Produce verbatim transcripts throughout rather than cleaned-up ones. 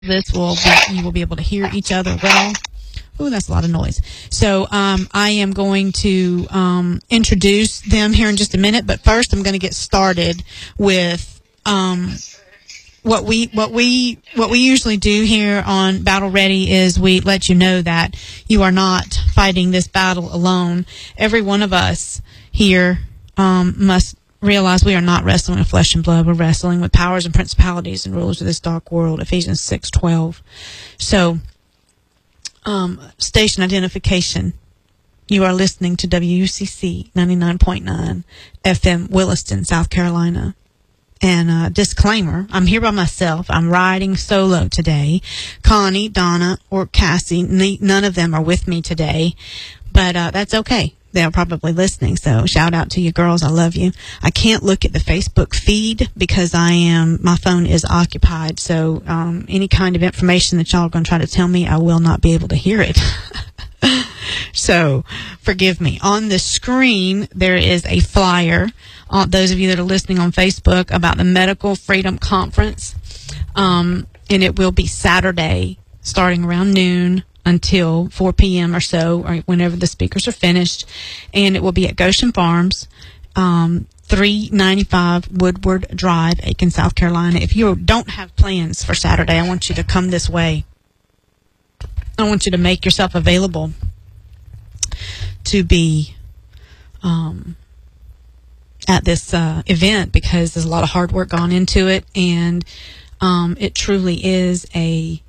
this will be, you will be able to hear each other well. Oh, that's a lot of noise. So um, I am going to um, introduce them here in just a minute, but first I'm going to get started with um, what we what we what we usually do here on Battle Ready is we let you know that you are not fighting this battle alone. Every one of us here um, must realize we are not wrestling with flesh and blood. We're wrestling with powers and principalities and rulers of this dark world. Ephesians six twelve. So. Um, station identification. You are listening to W U C C ninety-nine point nine F M Williston, South Carolina. And uh, disclaimer, I'm here by myself. I'm riding solo today. Connie, Donna, or Cassie, n- none of them are with me today. But uh, that's okay. They're probably listening, so shout out to you girls. I love you. I can't look at the Facebook feed because I am, my phone is occupied, so um, any kind of information that y'all are going to try to tell me, I will not be able to hear it. So, forgive me. On the screen, there is a flyer, uh, those of you that are listening on Facebook, about the Medical Freedom Conference, um, and it will be Saturday, starting around noon, until four p.m. or so, or whenever the speakers are finished. And it will be at Goshen Farms, um, three ninety-five Woodward Drive, Aiken, South Carolina. If you don't have plans for Saturday, I want you to come this way. I want you to make yourself available to be um, at this uh, event, because there's a lot of hard work gone into it, and um, it truly is a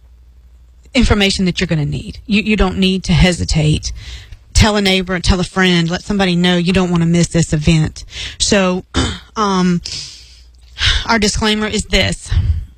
information that you're going to need. You you don't need to hesitate. Tell a neighbor, tell a friend, let somebody know you don't want to miss this event. So, um, our disclaimer is this.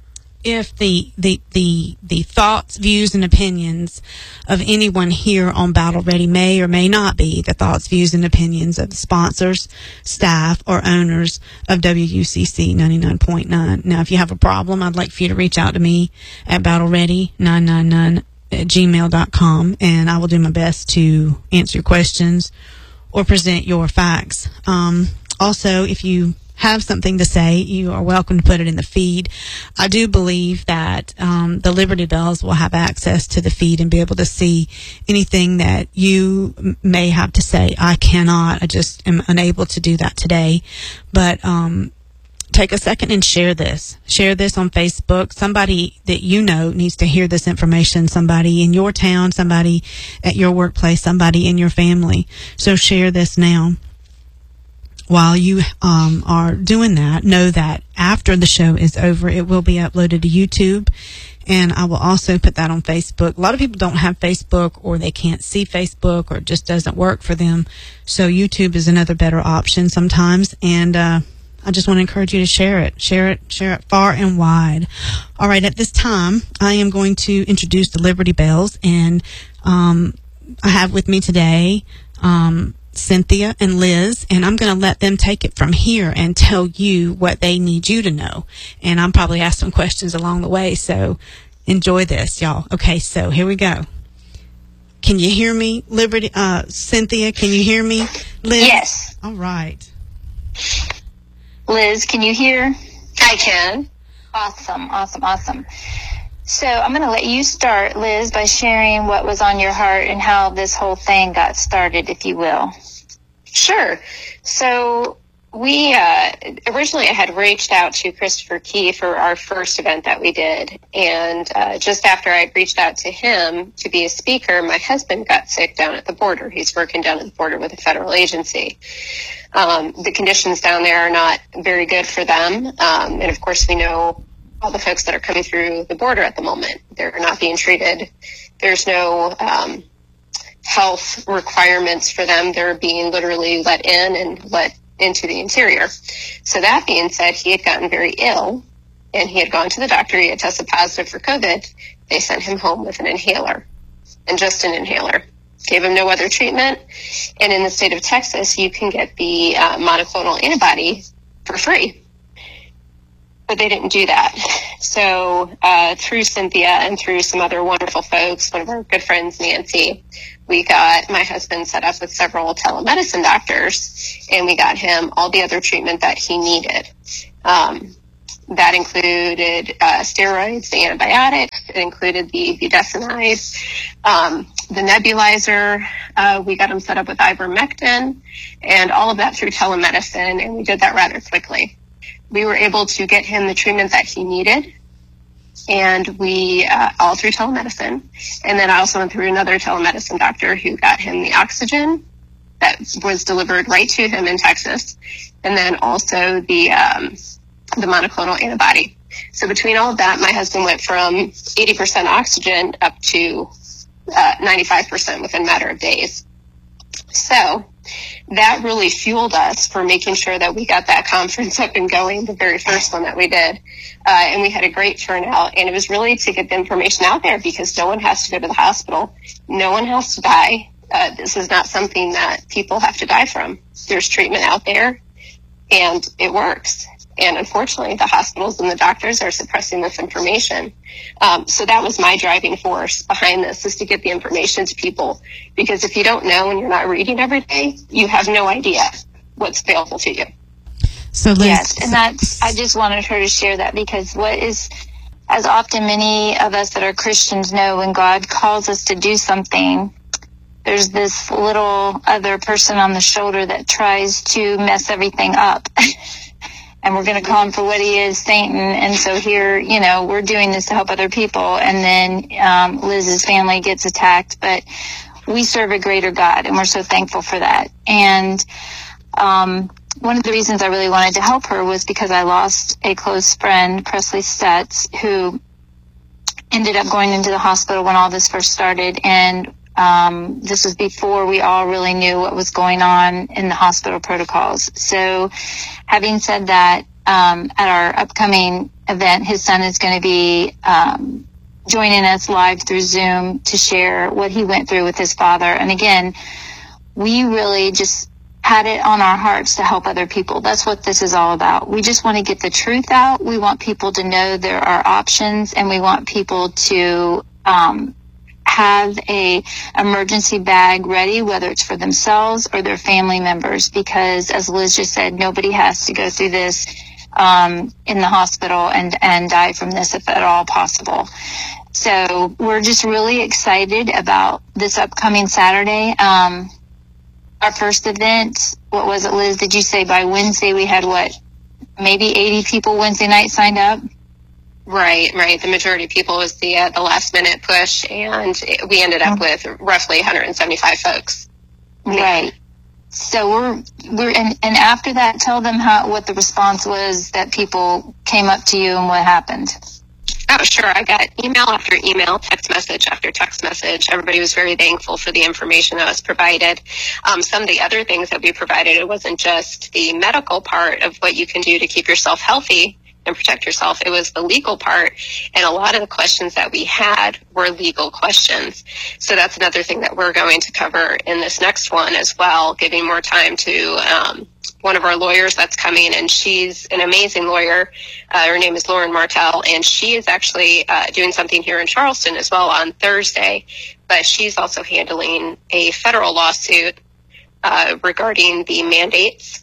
If the, the, the, the thoughts, views, and opinions of anyone here on Battle Ready may or may not be the thoughts, views, and opinions of the sponsors, staff, or owners of W U C C ninety-nine point nine. Now, if you have a problem, I'd like for you to reach out to me at battle ready nine nine nine at gmail dot com, and I will do my best to answer your questions or present your facts. Um, also, if you have something to say, you are welcome to put it in the feed. I do believe that um, the Liberty Bells will have access to the feed and be able to see anything that you m- may have to say. I cannot. I just am unable to do that today. But um, take a second and share this. Share this on Facebook. Somebody that you know needs to hear this information. Somebody in your town, somebody at your workplace, somebody in your family. So share this now. While you um, are doing that, know that after the show is over, it will be uploaded to YouTube, and I will also put that on Facebook. A lot of people don't have Facebook, or they can't see Facebook, or it just doesn't work for them. So YouTube is another better option sometimes, and uh, I just want to encourage you to share it. Share it, share it far and wide. All right, at this time, I am going to introduce the Liberty Bells, and um, I have with me today um Cynthia and Liz, and I'm going to let them take it from here and tell you what they need you to know. And I'll probably ask some questions along the way, so enjoy this, y'all. Okay, so here we go. Can you hear me, Liberty? Uh, Cynthia, can you hear me? Liz? Yes. All right. Liz, can you hear? I can. Awesome, awesome, awesome. So I'm going to let you start, Liz, by sharing what was on your heart and how this whole thing got started, if you will. Sure. So we uh, originally I had reached out to Christopher Key for our first event that we did. And uh, just after I reached out to him to be a speaker, my husband got sick down at the border. He's working down at the border with a federal agency. Um, the conditions down there are not very good for them. Um, and, of course, we know all the folks that are coming through the border at the moment. They're not being treated. There's no um, health requirements for them. They're being literally let in and let into the interior. So that being said, he had gotten very ill, and he had gone to the doctor. He had tested positive for COVID. They sent him home with an inhaler, and just an inhaler. Gave him no other treatment. And in the state of Texas, you can get the uh, monoclonal antibody for free. But they didn't do that. So uh, through Cynthia and through some other wonderful folks, one of our good friends, Nancy, we got my husband set up with several telemedicine doctors, and we got him all the other treatment that he needed. Um, that included uh, steroids, the antibiotics. It included the budesonide, um, the nebulizer. Uh, we got him set up with ivermectin, and all of that through telemedicine, and we did that rather quickly. We were able to get him the treatment that he needed, and we, uh, all through telemedicine. And then I also went through another telemedicine doctor who got him the oxygen that was delivered right to him in Texas, and then also the um, the monoclonal antibody. So between all of that, my husband went from eighty percent oxygen up to uh, ninety-five percent within a matter of days. So that really fueled us for making sure that we got that conference up and going, the very first one that we did. Uh, and we had a great turnout, and it was really to get the information out there, because no one has to go to the hospital. No one has to die. Uh, this is not something that people have to die from. There's treatment out there, and it works. And unfortunately, the hospitals and the doctors are suppressing this information. Um, so that was my driving force behind this, is to get the information to people. Because if you don't know and you're not reading every day, you have no idea what's available to you. So Liz, yes, and that's, I just wanted her to share that, because what is, as often many of us that are Christians know, when God calls us to do something, there's this little other person on the shoulder that tries to mess everything up. And we're going to call him for what he is, Satan. And so here, you know, we're doing this to help other people. And then um, Liz's family gets attacked. But we serve a greater God, and we're so thankful for that. And um, one of the reasons I really wanted to help her was because I lost a close friend, Presley Stutz, who ended up going into the hospital when all this first started. And Um, this was before we all really knew what was going on in the hospital protocols. So having said that, um, at our upcoming event, his son is going to be um, joining us live through Zoom to share what he went through with his father. And again, we really just had it on our hearts to help other people. That's what this is all about. We just want to get the truth out. We want people to know there are options, and we want people to um have a emergency bag ready, whether it's for themselves or their family members, because as Liz just said, nobody has to go through this um, in the hospital and, and die from this if at all possible. So we're just really excited about this upcoming Saturday. Um, our first event, what was it, Liz? Did you say by Wednesday we had what, maybe eighty people Wednesday night signed up? Right, right. The majority of people was the uh, the last minute push, and it, we ended up with roughly one hundred seventy-five folks. Right. So we're we're and, and after that, tell them how what the response was that people came up to you and what happened. Oh, sure. I got email after email, text message after text message. Everybody was very thankful for the information that was provided. Um, some of the other things that we provided, it wasn't just the medical part of what you can do to keep yourself healthy and protect yourself. It was the legal part, and a lot of the questions that we had were legal questions. So that's another thing that we're going to cover in this next one as well, giving more time to um, one of our lawyers that's coming, and she's an amazing lawyer. Uh, her name is Lauren Martell, and she is actually uh, doing something here in Charleston as well on Thursday, but she's also handling a federal lawsuit uh, regarding the mandates.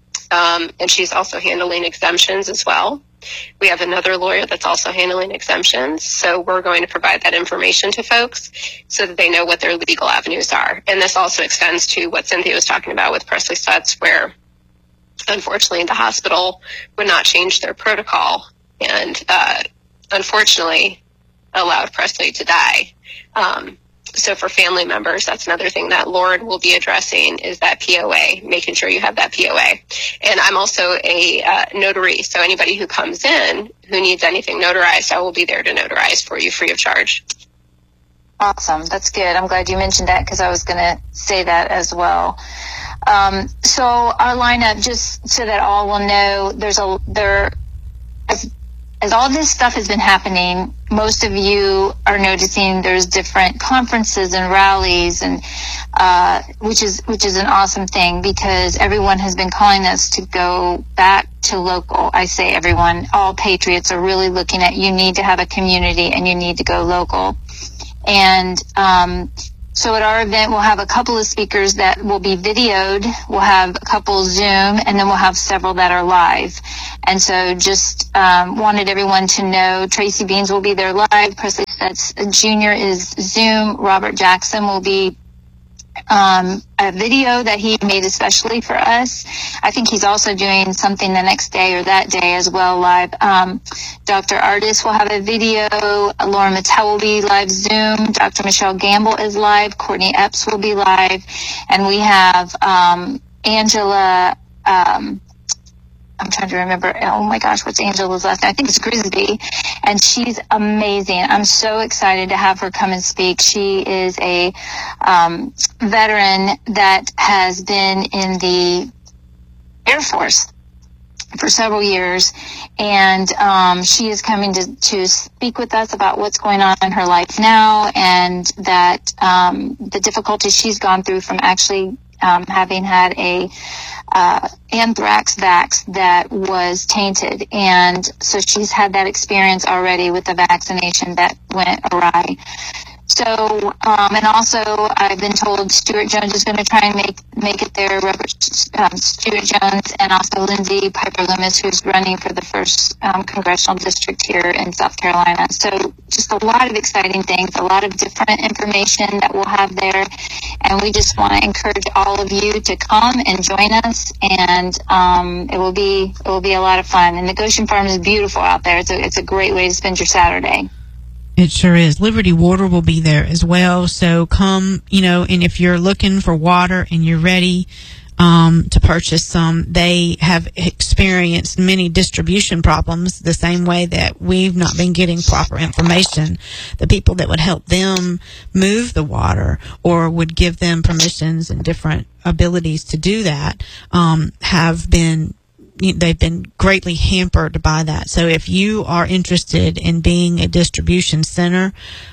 Um, and she's also handling exemptions as well. We have another lawyer that's also handling exemptions. So we're going to provide that information to folks so that they know what their legal avenues are. And this also extends to what Cynthia was talking about with Presley Stutz, where unfortunately the hospital would not change their protocol and uh, unfortunately allowed Presley to die. Um, So for family members, that's another thing that Lauren will be addressing, is that P O A, making sure you have that P O A. And I'm also a uh, notary, so anybody who comes in who needs anything notarized, I will be there to notarize for you free of charge. Awesome. That's good. I'm glad you mentioned that, because I was going to say that as well. Um, so our lineup, just so that all will know, there's a there as as all this stuff has been happening, most of you are noticing there's different conferences and rallies, and uh, which is which is an awesome thing, because everyone has been calling us to go back to local. I say everyone, all patriots are really looking at, you need to have a community and you need to go local. And um, So at our event, we'll have a couple of speakers that will be videoed. We'll have a couple Zoom, and then we'll have several that are live. And so just um, wanted everyone to know Tracy Beans will be there live. Presley Stutz Junior is Zoom. Robert Jackson will be um, a video that he made especially for us. I think he's also doing something the next day or that day as well live. Um, Doctor Artis will have a video. Laura Mattel will be live Zoom. Doctor Michelle Gamble is live. Courtney Epps will be live. And we have um, Angela... Um, I'm trying to remember. Oh my gosh, what's Angela's last name? I think it's Grisby, and she's amazing. I'm so excited to have her come and speak. She is a um, veteran that has been in the Air Force for several years, and um, she is coming to, to speak with us about what's going on in her life now, and that um, the difficulties she's gone through from actually um, having had a uh, anthrax vax that was tainted. And so she's had that experience already with the vaccination that went awry. So, um, and also I've been told Stuart Jones is going to try and make make it there, Robert um, Stuart Jones, and also Lindsay Piper Loomis, who's running for the first um, congressional district here in South Carolina. So just a lot of exciting things, a lot of different information that we'll have there. And we just want to encourage all of you to come and join us, and um, it will be it will be a lot of fun. And the Goshen Farm is beautiful out there. It's a, it's a great way to spend your Saturday. It sure is. Liberty Water will be there as well. So come, you know, and if you're looking for water and you're ready um, to purchase some, they have experienced many distribution problems the same way that we've not been getting proper information. The people that would help them move the water or would give them permissions and different abilities to do that um, have been they've been greatly hampered by that. So if you are interested in being a distribution center,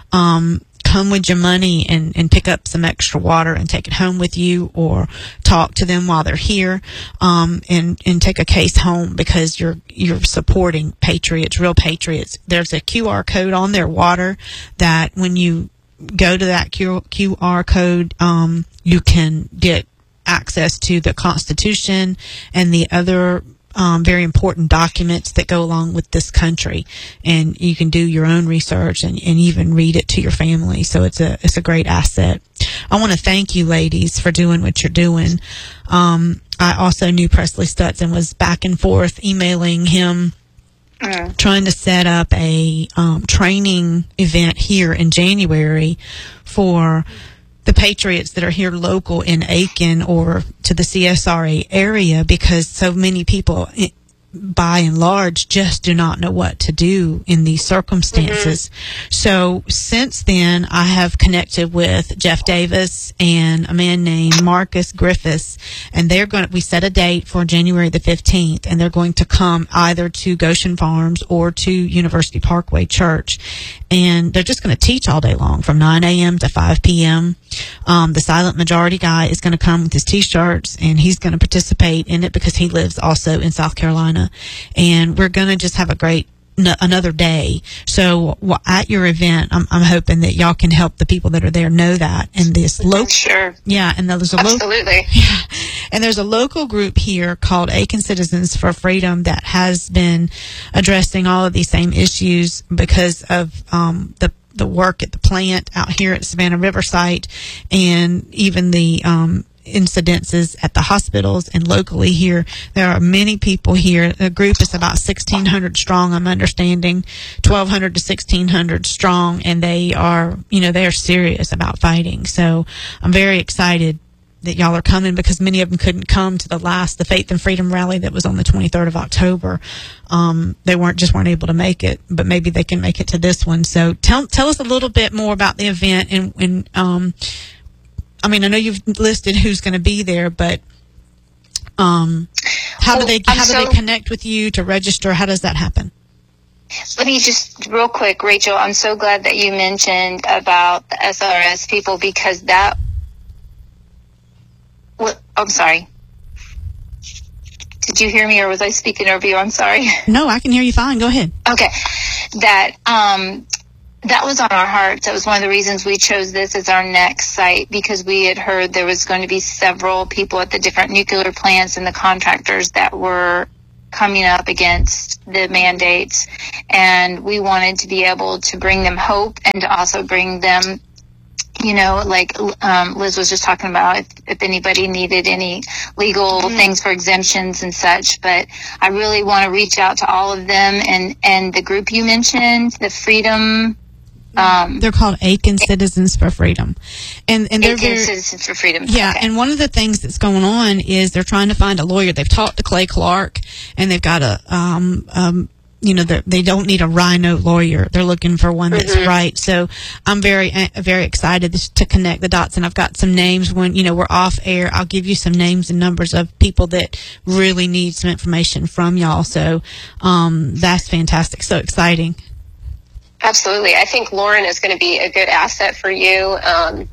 um, come with your money and, and pick up some extra water and take it home with you, or talk to them while they're here, um, and, and take a case home, because you're, you're supporting patriots, real patriots. There's a Q R code on their water that when you go to that Q, Q R code, um, you can get access to the Constitution and the other um, very important documents that go along with this country, and you can do your own research and, and even read it to your family. So it's a it's a great asset. I want to thank you, ladies, for doing what you're doing. Um, I also knew Presley Stutz and was back and forth emailing him, mm. trying to set up a um, training event here in January for the patriots that are here local in Aiken or to the C S R A area, because so many people, by and large, just do not know what to do in these circumstances. Mm-hmm. So since then, I have connected with Jeff Davis and a man named Marcus Griffiths, and they're going to, we set a date for January the fifteenth, and they're going to come either to Goshen Farms or to University Parkway Church, and they're just going to teach all day long from nine a.m. to five p.m. Um, the Silent Majority guy is going to come with his T-shirts, and he's going to participate in it because he lives also in South Carolina. And we're going to just have a great n- another day. So well, at your event, I'm, I'm hoping that y'all can help the people that are there know that. And this local, sure, yeah, and there's a absolutely, lo- yeah, and there's a local group here called Aiken Citizens for Freedom that has been addressing all of these same issues because of um, the. the work at the plant out here at Savannah River site, and even the um, incidences at the hospitals and locally here. There are many people here. The group is about sixteen hundred strong, I'm understanding, twelve hundred to sixteen hundred strong, and they are, you know, they are serious about fighting. So I'm very excited that y'all are coming, because many of them couldn't come to the last, the Faith and Freedom rally that was on the twenty-third of October. Um, they weren't just weren't able to make it, but maybe they can make it to this one. So tell tell us a little bit more about the event, and, and um, I mean, I know you've listed who's going to be there, but um, how do they I'm how do so- they connect with you to register? How does that happen? Let me just real quick, Rachel, I'm so glad that you mentioned about the S R S people, because that What, I'm sorry. Did you hear me, or was I speaking over you? I'm sorry. No, I can hear you fine. Go ahead. Okay. That um, that was on our hearts. That was one of the reasons we chose this as our next site, because we had heard there was going to be several people at the different nuclear plants and the contractors that were coming up against the mandates. And we wanted to be able to bring them hope and to also bring them, you know, like um, Liz was just talking about, if, if anybody needed any legal mm-hmm. things for exemptions and such. But I really want to reach out to all of them. And, and the group you mentioned, the Freedom... Um, they're called Aiken Citizens for Freedom. And, and they're Aiken very, Citizens for Freedom. Yeah, okay. And one of the things that's going on is they're trying to find a lawyer. They've talked to Clay Clark, and they've got a... Um, um, you know, they don't need a rhino lawyer. They're looking for one that's mm-hmm. right. So I'm very, uh, very excited to connect the dots. And I've got some names when, you know, we're off air. I'll give you some names and numbers of people that really need some information from y'all. So, um, that's fantastic. So exciting. Absolutely. I think Lauren is going to be a good asset for you. Um,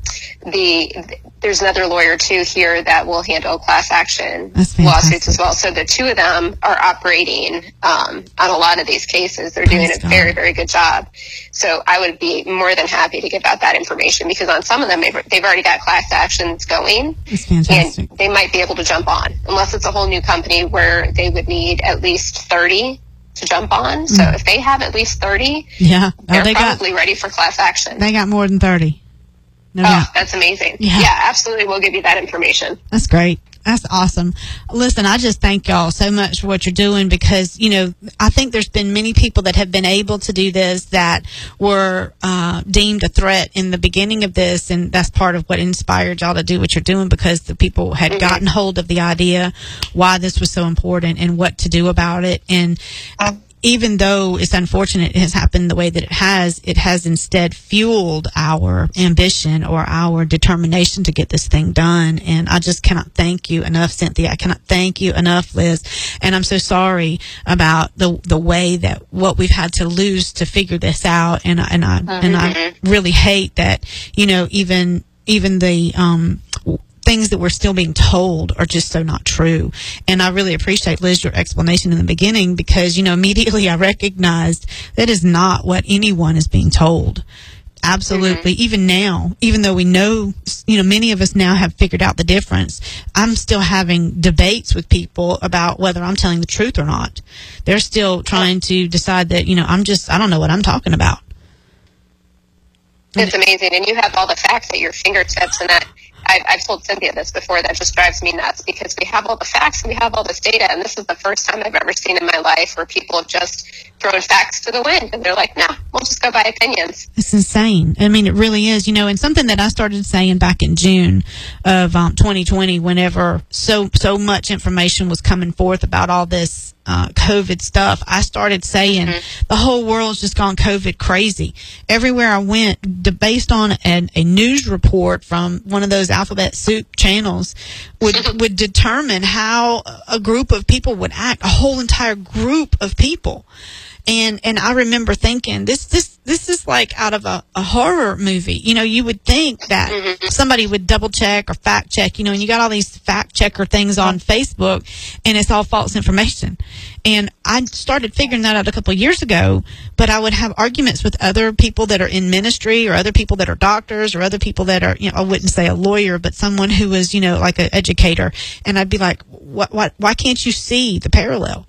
the, there's another lawyer too here that will handle class action lawsuits as well. So the two of them are operating um, on a lot of these cases. They're doing Praise a God. very, very good job. So I would be more than happy to give out that information, because on some of them they've, they've already got class actions going. That's fantastic. And they might be able to jump on, unless it's a whole new company where they would need at least thirty to jump on. So mm. if they have at least thirty, yeah, oh, they're they probably got, ready for class action. They got more than thirty. No oh, doubt. That's amazing. Yeah. yeah, absolutely. We'll give you that information. That's great. That's awesome. Listen, I just thank y'all so much for what you're doing, because, you know, I think there's been many people that have been able to do this that were uh, deemed a threat in the beginning of this, and that's part of what inspired y'all to do what you're doing, because the people had mm-hmm. gotten hold of the idea, why this was so important, and what to do about it. And um, even though it's unfortunate it has happened the way that it has, it has instead fueled our ambition or our determination to get this thing done. And I just cannot thank you enough, Cynthia. I cannot thank you enough, Liz. And I'm so sorry about the the way that what we've had to lose to figure this out. And and I mm-hmm. and I really hate that, you know, even even the um things that we're still being told are just so not true. And I really appreciate, Liz, your explanation in the beginning, because, you know, immediately I recognized that is not what anyone is being told. Absolutely. Mm-hmm. Even now, even though we know, you know, many of us now have figured out the difference, I'm still having debates with people about whether I'm telling the truth or not. They're still trying to decide that, you know, I'm just, I don't know what I'm talking about. It's amazing. And you have all the facts at your fingertips, and that I've, I've told Cynthia this before, that just drives me nuts, because we have all the facts and we have all this data, and this is the first time I've ever seen in my life where people have just thrown facts to the wind, and they're like, no, we'll just go by opinions. It's insane. I mean, it really is, you know, and something that I started saying back in June of um, twenty twenty, whenever so so much information was coming forth about all this uh, COVID stuff, I started saying mm-hmm. the whole world's just gone COVID crazy. Everywhere I went, de- based on an, a news report from one of those Alphabet Soup channels, would would determine how a group of people would act, a whole entire group of people. And and I remember thinking, this this this is like out of a, a horror movie. You know, you would think that mm-hmm. somebody would double check or fact check, you know, and you got all these fact checker things on Facebook, and it's all false information. And I started figuring that out a couple of years ago, but I would have arguments with other people that are in ministry, or other people that are doctors, or other people that are, you know, I wouldn't say a lawyer, but someone who was, you know, like an educator. And I'd be like, what, what, why can't you see the parallel?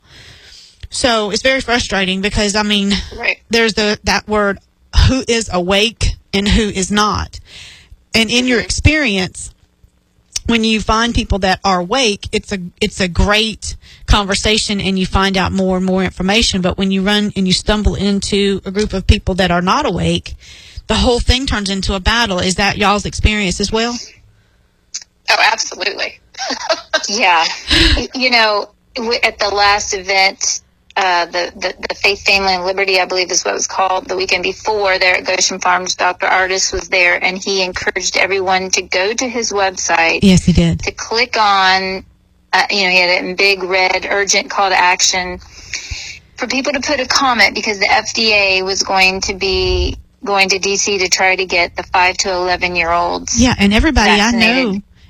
So it's very frustrating, because, I mean, right. there's the that word, who is awake and who is not. And in mm-hmm. your experience, when you find people that are awake, it's a it's a great conversation, and you find out more and more information. But when you run and you stumble into a group of people that are not awake, the whole thing turns into a battle. Is that y'all's experience as well? Oh, absolutely. Yeah. You know, at the last event, Uh, the, the, the Faith, Family, and Liberty, I believe is what it was called, the weekend before, there at Goshen Farms, Doctor Artis was there, and he encouraged everyone to go to his website. Yes, he did. To click on, uh, you know, he had it in big red, urgent call to action for people to put a comment, because the F D A was going to be going to D C to try to get the five to eleven year olds. Yeah, and everybody vaccinated. I know,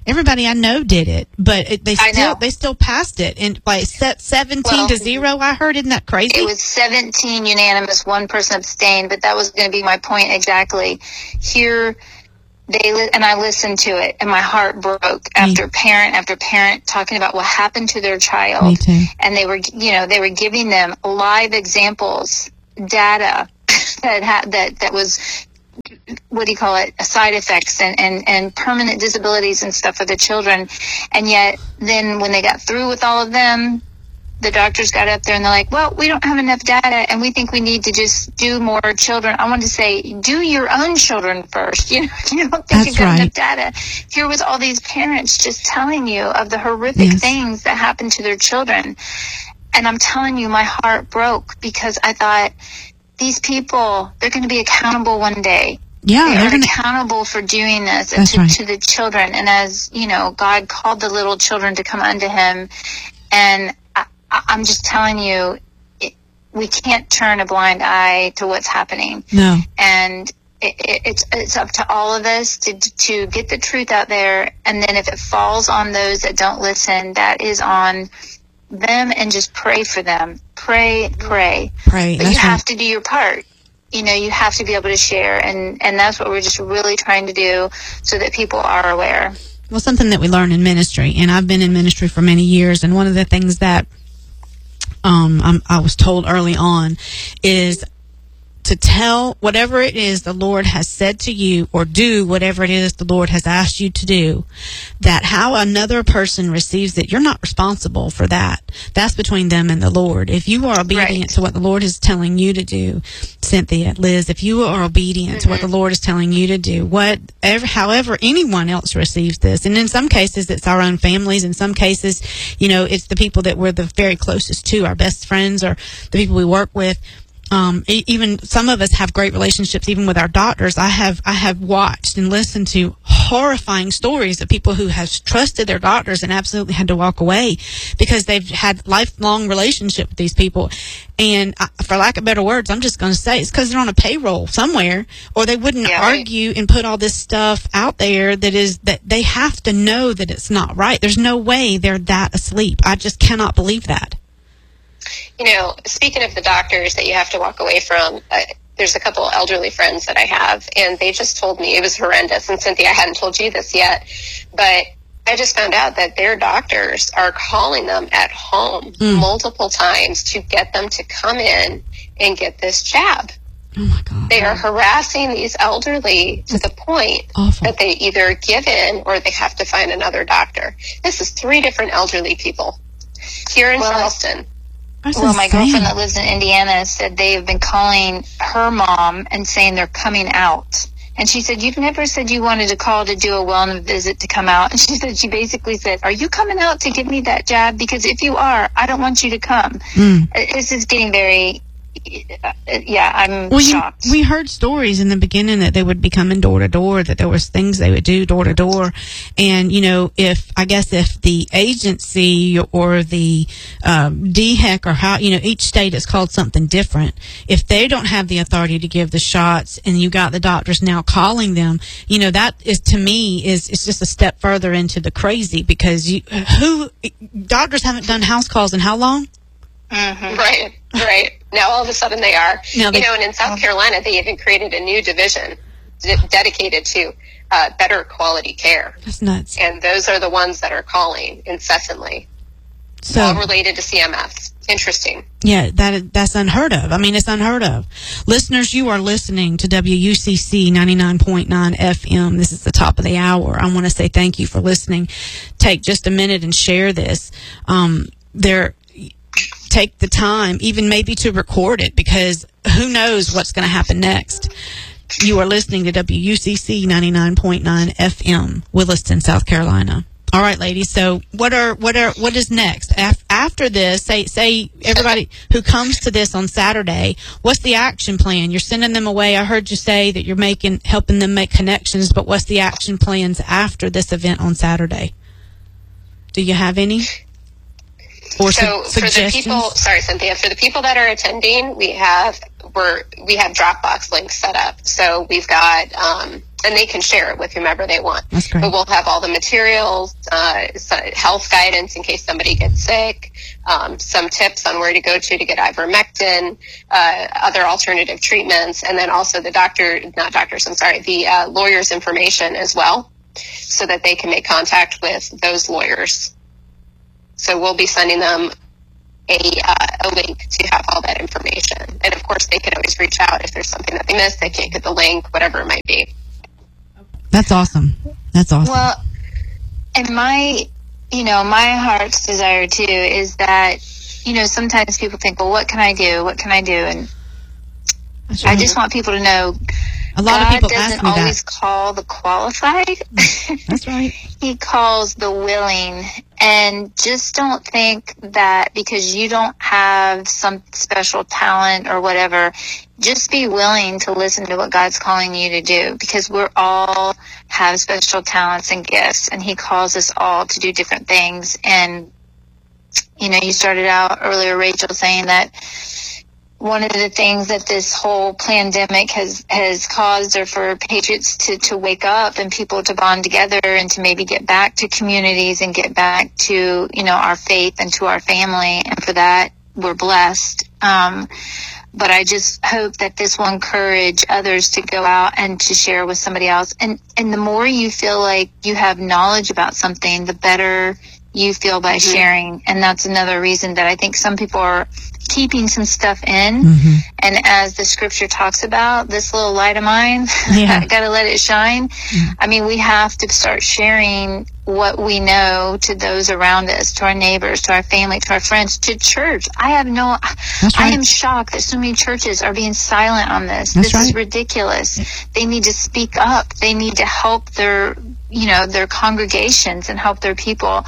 Everybody I know did it, but it, they I still know. they still passed it, and like set seventeen Well, to zero. I heard, isn't that crazy? It was seventeen unanimous, one person abstained, but that was going to be my point exactly. Here, they li- and I listened to it, and my heart broke after parent after parent talking about what happened to their child. Me too. And they were, you know, they were giving them live examples, data that had that that was, what do you call it, side effects and, and, and permanent disabilities and stuff for the children. And yet then when they got through with all of them, the doctors got up there and they're like, well, we don't have enough data and we think we need to just do more children. I want to say, do your own children first. You know, you don't think That's you've got right. enough data. Here was all these parents just telling you of the horrific Yes. things that happened to their children. And I'm telling you, my heart broke because I thought, these people, they're going to be accountable one day. Yeah, They they're are gonna. accountable for doing this and That's to, right. to the children. And as, you know, God called the little children to come unto him. And I, I- I'm just telling you, it, we can't turn a blind eye to what's happening. No. And it, it, it's it's up to all of us to to get the truth out there. And then if it falls on those that don't listen, that is on them, and just pray for them. Pray, pray. Pray. But That's you right. have to do your part. You know, you have to be able to share, and, and that's what we're just really trying to do so that people are aware. Well, something that we learn in ministry, and I've been in ministry for many years, and one of the things that um, I'm, I was told early on is to tell whatever it is the Lord has said to you, or do whatever it is the Lord has asked you to do, that how another person receives it, you're not responsible for that. That's between them and the Lord. If you are obedient Right. to what the Lord is telling you to do, Cynthia, Liz, if you are obedient mm-hmm. to what the Lord is telling you to do, whatever, however anyone else receives this, and in some cases it's our own families, in some cases, you know, it's the people that we're the very closest to, our best friends or the people we work with. Um, e- even some of us have great relationships, even with our doctors. I have, I have watched and listened to horrifying stories of people who have trusted their doctors and absolutely had to walk away because they've had lifelong relationship with these people. And I, for lack of better words, I'm just going to say it's because they're on a payroll somewhere, or they wouldn't Yeah, right. argue and put all this stuff out there that is, that they have to know that it's not right. There's no way they're that asleep. I just cannot believe that. You know, speaking of the doctors that you have to walk away from, uh, there's a couple elderly friends that I have, and they just told me it was horrendous. And Cynthia, I hadn't told you this yet, but I just found out that their doctors are calling them at home Mm. multiple times to get them to come in and get this jab. Oh my God. They are harassing these elderly to the point Awful. that they either give in or they have to find another doctor. This is three different elderly people here in Well, Charleston. That's Well, my insane. girlfriend that lives in Indiana said they have been calling her mom and saying they're coming out. And she said, you've never said you wanted to call to do a wellness visit to come out. And she said, she basically said, are you coming out to give me that jab? Because if you are, I don't want you to come. Mm. Uh, This is getting very, uh, yeah, I'm Well, you, shocked. we heard stories in the beginning that they would be coming door to door, that there was things they would do door to door. And, you know, if, I guess if the agency or the um, D H E C or how, you know, each state is called something different. If they don't have the authority to give the shots and you got the doctors now calling them, you know, that is, to me, is, is just a step further into the crazy, because you, who, doctors haven't done house calls in how long? Mhm. Right, right. Now all of a sudden they are. Now they- you know, and in South Carolina, they even created a new division d- dedicated to uh, better quality care. That's nuts. And those are the ones that are calling incessantly, So, all related to C M S. Interesting. yeah, that that's unheard of. I mean, it's unheard of. Listeners, you are listening to W U C C ninety-nine point nine F M. This is the top of the hour. I want to say thank you for listening. Take just a minute and share this. Um, there, take the time, even maybe to record it, because who knows what's going to happen next. You are listening to W U C C ninety-nine point nine F M, Williston, South Carolina. All right, ladies. So, what are what are what is next Af- after this? Say say everybody who comes to this on Saturday, what's the action plan? You're sending them away. I heard you say that you're making helping them make connections, but what's the action plans after this event on Saturday? Do you have any? Or So su- for the suggestions? people, sorry, Cynthia, for the people that are attending, we have we're we have Dropbox links set up. So we've got um, and they can share it with whomever they want. That's great. But we'll have all the materials, uh, health guidance in case somebody gets sick, um, some tips on where to go to to get ivermectin, uh, other alternative treatments, and then also the doctor, not doctors, I'm sorry, the uh, lawyer's information as well, so that they can make contact with those lawyers. So we'll be sending them a, uh, a link to have all that information. And of course, they can always reach out if there's something that they missed, they can't get the link, whatever it might be. That's awesome. That's awesome. Well, and my, you know, my heart's desire too is that, you know, sometimes people think, well, what can I do? What can I do? And That's I right. just want people to know A lot God of people doesn't ask me always that. call the qualified. That's right. He calls the willing. And just don't think that because you don't have some special talent or whatever, just be willing to listen to what God's calling you to do, because we're all have special talents and gifts, and he calls us all to do different things. And, you know, you started out earlier, Rachel, saying that one of the things that this whole pandemic has, has caused are for patriots to, to wake up and people to bond together and to maybe get back to communities and get back to, you know, our faith and to our family. And for that, we're blessed. Um, but I just hope that this will encourage others to go out and to share with somebody else. And, and the more you feel like you have knowledge about something, the better you feel by Mm-hmm. sharing. And that's another reason that I think some people are keeping some stuff in. Mm-hmm. And as the scripture talks about, this little light of mine, Yeah. I gotta let it shine. Yeah. I mean, we have to start sharing what we know to those around us, to our neighbors, to our family, to our friends, to church. I have no, That's I right. am shocked that so many churches are being silent on this. That's this is right. ridiculous. They need to speak up. They need to help their, you know, their congregations and help their people.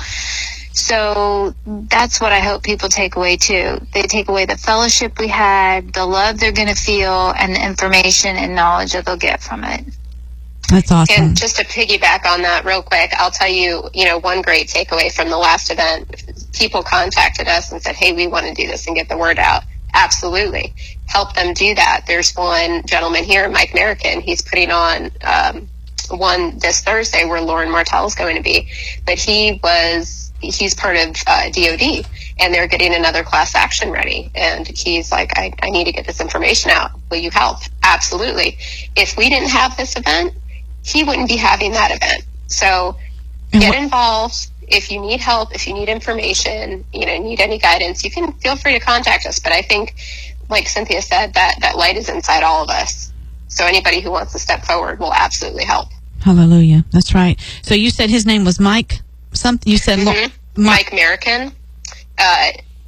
So that's what I hope people take away too. They take away the fellowship we had, the love they're going to feel, and the information and knowledge that they'll get from it. That's awesome. And just to piggyback on that real quick, I'll tell you, you know, one great takeaway from the last event, people contacted us and said, hey, we want to do this and get the word out. Absolutely. Help them do that. There's one gentleman here, Mike American. He's putting on um, one this Thursday where Lauren Martell is going to be. But he was, he's part of uh, D O D, and they're getting another class action ready. And he's like, I, I need to get this information out. Will you help? Absolutely. If we didn't have this event, he wouldn't be having that event. So get involved. If you need help, if you need information, you know, need any guidance, you can feel free to contact us. But I think, like Cynthia said, that, that light is inside all of us. So anybody who wants to step forward will absolutely help. Hallelujah. That's right. So you said his name was Mike something? You said Mm-hmm. Lo- Mike American. Uh,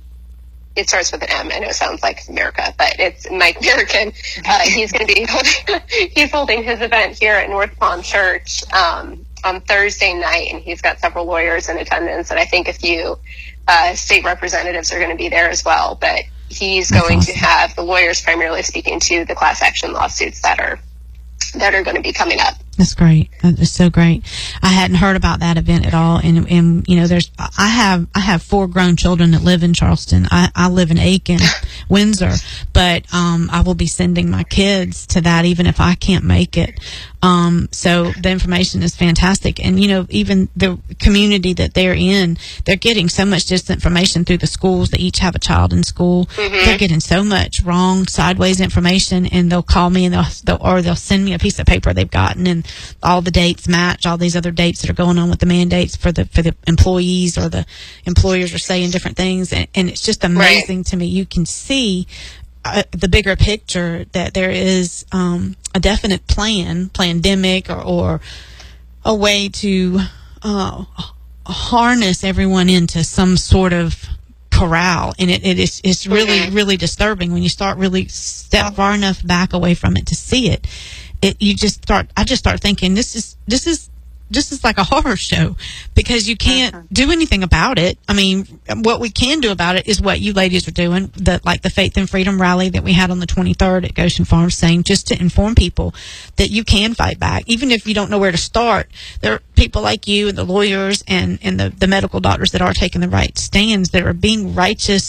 it starts with an M. I know it sounds like America, but it's Mike American. Uh, he's going to be holding, he's holding his event here at North Palm Church um, on Thursday night, and he's got several lawyers in attendance, and I think a few uh, state representatives are going to be there as well. But he's That's going awesome. to have the lawyers primarily speaking to the class action lawsuits that are that are going to be coming up. That's great. That's so great. I hadn't heard about that event at all. And, and, you know, there's, I have, I have four grown children that live in Charleston. I, I live in Aiken, Windsor, but, um, I will be sending my kids to that even if I can't make it. Um, so the information is fantastic. And, you know, even the community that they're in, they're getting so much disinformation through the schools. They each have a child in school. Mm-hmm. They're getting so much wrong, sideways information, and they'll call me and they'll, they'll, or they'll send me a piece of paper they've gotten, and all the dates match all these other dates that are going on with the mandates for the, for the employees, or the employers are saying different things. And, and it's just amazing Right. to me. You can see Uh, the bigger picture, that there is um, a definite plan, pandemic, or, or a way to uh, harness everyone into some sort of corral, and it, it is it's really Mm-hmm. really disturbing when you start really step far enough back away from it to see it. It you just start. I just start thinking this is this is. This is like a horror show, because you can't Mhm. do anything about it. I mean, what we can do about it is what you ladies are doing, the, like the Faith and Freedom rally that we had on the twenty-third at Goshen Farms, saying just to inform people that you can fight back. Even if you don't know where to start, there are people like you and the lawyers and, and the, the medical doctors that are taking the right stands, that are being righteous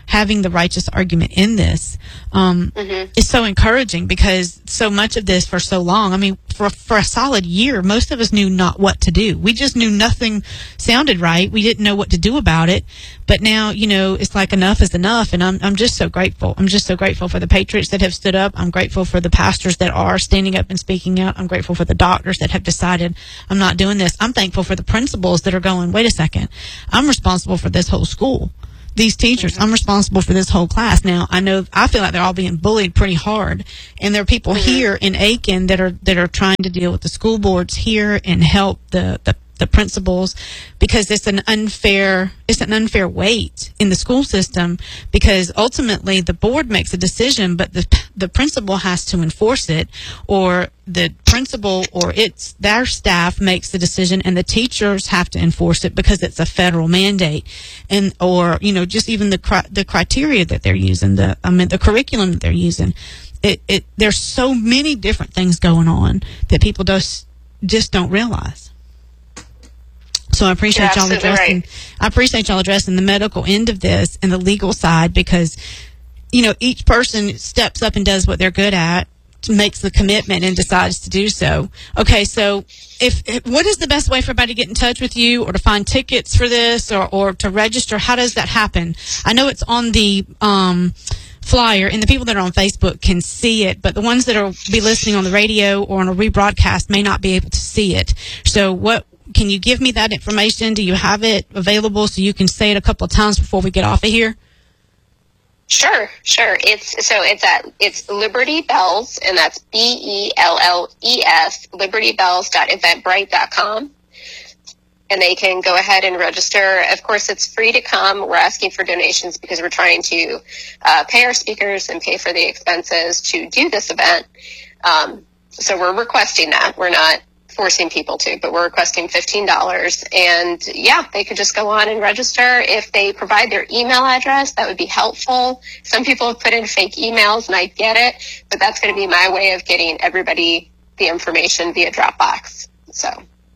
having the righteous argument in this um, mm-hmm. is so encouraging, because so much of this for so long, I mean, for, for a solid year, most of us knew not what to do. We just knew nothing sounded right. We didn't know what to do about it. But now, you know, it's like enough is enough. And I'm, I'm just so grateful. I'm just so grateful for the patriots that have stood up. I'm grateful for the pastors that are standing up and speaking out. I'm grateful for the doctors that have decided I'm not doing this. I'm thankful for the principals that are going, wait a second, I'm responsible for this whole school. These teachers, mm-hmm. I'm responsible for this whole class. Now, I know, I feel like they're all being bullied pretty hard. And there are people mm-hmm. here in Aiken that are, that are trying to deal with the school boards here and help the, the, the principals, because it's an unfair, it's an unfair weight in the school system, because ultimately the board makes a decision, but the, the principal has to enforce it, or the principal or it's their staff makes the decision and the teachers have to enforce it because it's a federal mandate. And, or, you know, just even the, cri- the criteria that they're using, the, I mean, the curriculum that they're using. It, it, there's so many different things going on that people just, just don't realize. So I appreciate y'all addressing, right. I appreciate y'all addressing the medical end of this and the legal side, because, you know, each person steps up and does what they're good at, makes the commitment and decides to do so. Okay, so if, if what is the best way for everybody to get in touch with you, or to find tickets for this, or, or to register? How does that happen? I know it's on the um, flyer, and the people that are on Facebook can see it, but the ones that will be listening on the radio or on a rebroadcast may not be able to see it. So what, can you give me that information? Do you have it available so you can say it a couple of times before we get off of here? Sure, sure. It's so it's at it's Liberty Bells, and that's B E L L E S, liberty bells dot eventbrite dot com. And they can go ahead and register. Of course, it's free to come. We're asking for donations because we're trying to uh, pay our speakers and pay for the expenses to do this event. Um, so we're requesting that. We're not forcing people to, but we're requesting fifteen dollars. And yeah, they could just go on and register. If they provide their email address, that would be helpful. Some people have put in fake emails, and I get it, but that's going to be my way of getting everybody the information via Dropbox. So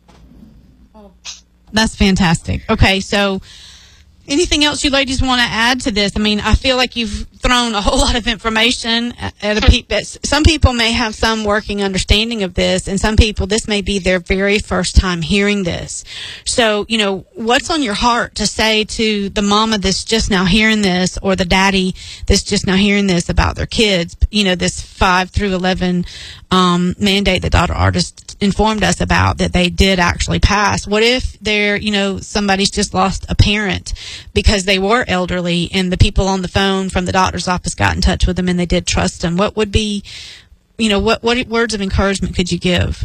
that's fantastic. Okay, so anything else you ladies want to add to this? I mean, I feel like you've thrown a whole lot of information at a pe- some people may have some working understanding of this, and some people, this may be their very first time hearing this. So, you know, what's on your heart to say to the mama that's just now hearing this, or the daddy that's just now hearing this about their kids, you know, this five through eleven um, mandate that Doctor Artist informed us about that they did actually pass? What if they're, you know, somebody's just lost a parent because they were elderly, and the people on the phone from the doctor's office got in touch with them and they did trust them? What would be, you know, what, what words of encouragement could you give?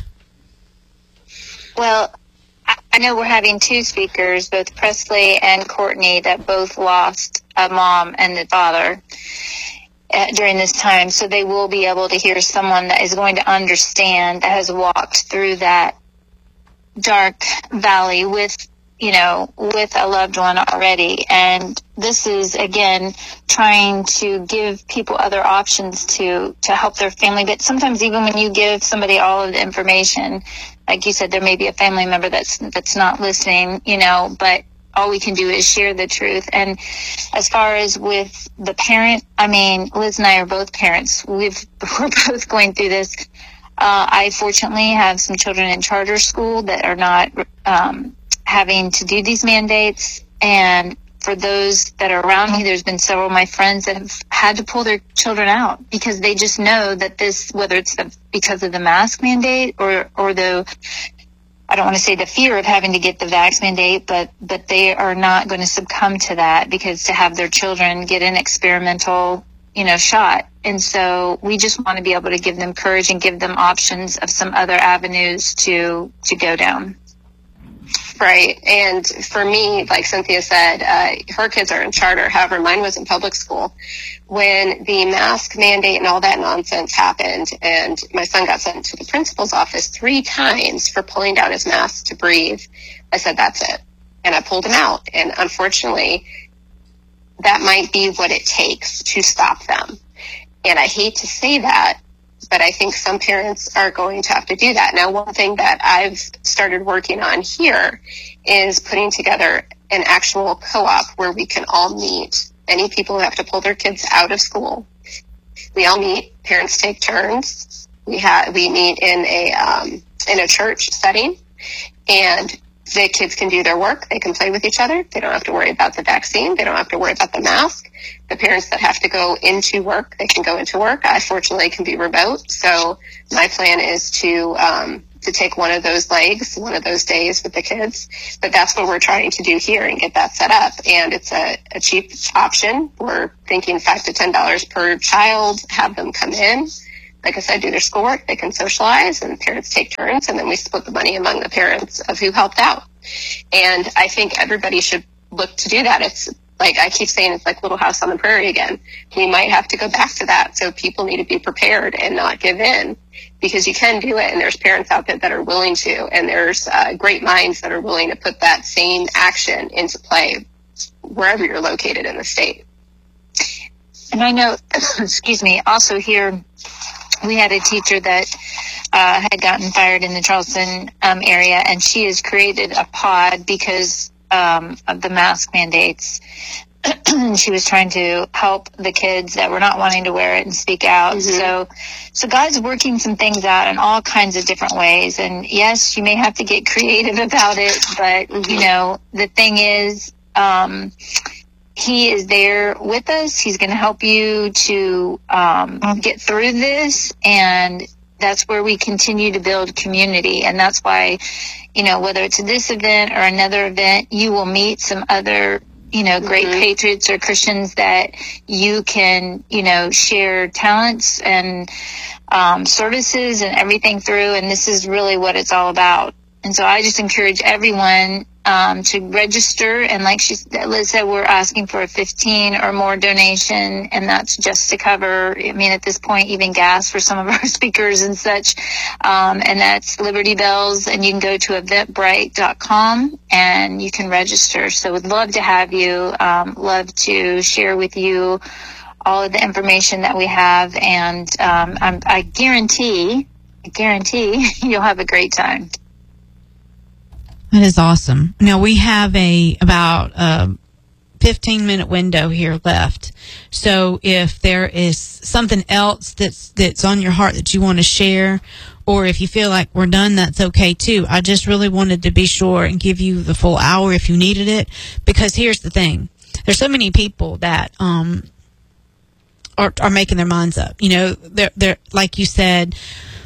Well, I know we're having two speakers, both Presley and Courtney, that both lost a mom and a father uh, during this time. So they will be able to hear someone that is going to understand, that has walked through that dark valley with, you know, with a loved one already. And this is, again, trying to give people other options to, to help their family. But sometimes even when you give somebody all of the information, like you said, there may be a family member that's, that's not listening, you know, but all we can do is share the truth. And as far as with the parent, I mean, Liz and I are both parents. We've, we're both going through this. Uh, I fortunately have some children in charter school that are not, um, having to do these mandates. And for those that are around me, there's been several of my friends that have had to pull their children out because they just know that this, whether it's the, because of the mask mandate or, or the, I don't want to say the fear of having to get the vax mandate, but, but they are not going to succumb to that, because to have their children get an experimental, you know, shot. And so we just want to be able to give them courage and give them options of some other avenues to, to go down. Right. And for me, like Cynthia said, uh, her kids are in charter. However, mine was in public school. When the mask mandate and all that nonsense happened, and my son got sent to the principal's office three times for pulling down his mask to breathe, I said, that's it. And I pulled him out. And unfortunately, that might be what it takes to stop them. And I hate to say that, but I think some parents are going to have to do that. Now, one thing that I've started working on here is putting together an actual co-op where we can all meet any people who have to pull their kids out of school. We all meet. Parents take turns. We have we meet in a um, in a church setting, and the kids can do their work. They can play with each other. They don't have to worry about the vaccine. They don't have to worry about the mask. The parents that have to go into work, they can go into work. I fortunately can be remote, so my plan is to um, to take one of those legs, one of those days with the kids. But that's what we're trying to do here and get that set up. And it's a, a cheap option. We're thinking five to ten dollars per child. Have them come in. Like I said, do their schoolwork, they can socialize, and parents take turns, and then we split the money among the parents of who helped out. And I think everybody should look to do that. It's like I keep saying, it's like Little House on the Prairie again. We might have to go back to that, so people need to be prepared and not give in, because you can do it, and there's parents out there that are willing to, and there's uh, great minds that are willing to put that same action into play wherever you're located in the state. And I know, excuse me, also here, we had a teacher that uh, had gotten fired in the Charleston um, area, and she has created a pod because um, of the mask mandates. She was trying to help the kids that were not wanting to wear it and speak out. Mm-hmm. So, so God's working some things out in all kinds of different ways. And yes, you may have to get creative about it, but mm-hmm. you know, the thing is, um, He is there with us. He's going to help you to um, get through this, and that's where we continue to build community. And that's why, you know, whether it's this event or another event, you will meet some other, you know, great mm-hmm. patriots or Christians that you can, you know, share talents and um, services and everything through. And this is really what it's all about. And so I just encourage everyone Um, to register, and like she, Liz said, we're asking for a fifteen or more donation, and that's just to cover, I mean, at this point, even gas for some of our speakers and such, um, and that's Liberty Bells, and you can go to eventbrite dot com and you can register. So we'd love to have you, um, love to share with you all of the information that we have, and um, I'm, I guarantee, I guarantee you'll have a great time. That is awesome. Now we have a about a fifteen minute window here left. So if there is something else that's that's on your heart that you want to share, or if you feel like we're done, that's okay too. I just really wanted to be sure and give you the full hour if you needed it, because here's the thing: there's so many people that um are are making their minds up. You know, they're they're like you said.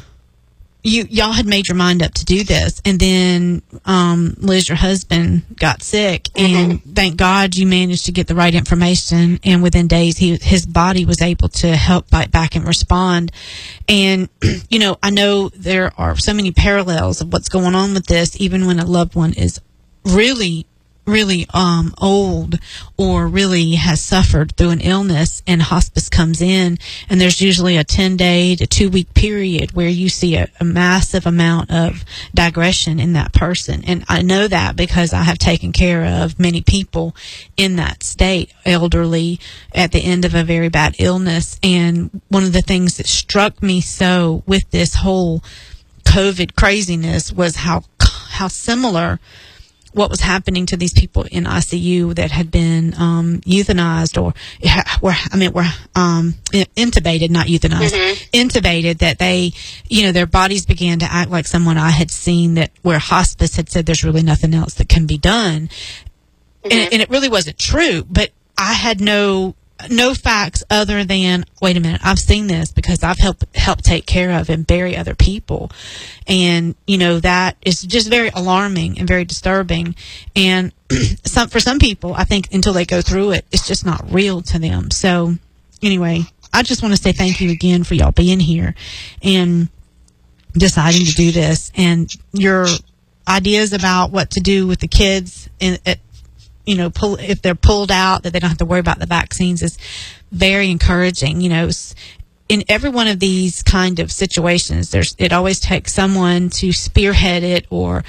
You y'all had made your mind up to do this, and then um, Liz, your husband, got sick, mm-hmm. and thank God you managed to get the right information. And within days, he his body was able to help fight back and respond. And you know, I know there are so many parallels of what's going on with this, even when a loved one is really. really um old or really has suffered through an illness, and hospice comes in, and there's usually a ten day to two week period where you see a, a massive amount of digression in that person. And I know that because I have taken care of many people in that state, elderly, at the end of a very bad illness. And one of the things that struck me so with this whole COVID craziness was how how similar what was happening to these people in I C U that had been um, euthanized or were, I mean, were um, intubated, not euthanized, mm-hmm. intubated, that they, you know, their bodies began to act like someone I had seen that where hospice had said there's really nothing else that can be done. Mm-hmm. And, and it really wasn't true, but I had no no facts other than, wait a minute, I've seen this because I've helped helped take care of and bury other people. And, you know, that is just very alarming and very disturbing. And some for some people, I think until they go through it, it's just not real to them. So anyway, I just want to say thank you again for y'all being here and deciding to do this. And your ideas about what to do with the kids in, at you know, pull, if they're pulled out, that they don't have to worry about the vaccines is very encouraging. You know, in every one of these kind of situations, there's, it always takes someone to spearhead it or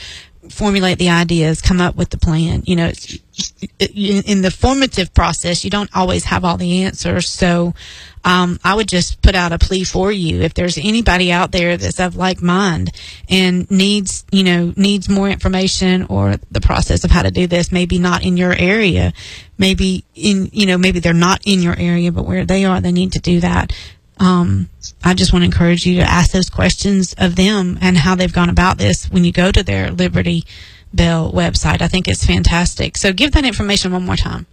formulate the ideas, come up with the plan. You know, it's, in the formative process, you don't always have all the answers. So um, I would just put out a plea for you. If there's anybody out there that's of like mind and needs, you know, needs more information or the process of how to do this, maybe not in your area, maybe in, you know, maybe they're not in your area, but where they are, they need to do that. Um, I just want to encourage you to ask those questions of them and how they've gone about this when you go to their Liberty Bell website. I think it's fantastic. So give that information one more time,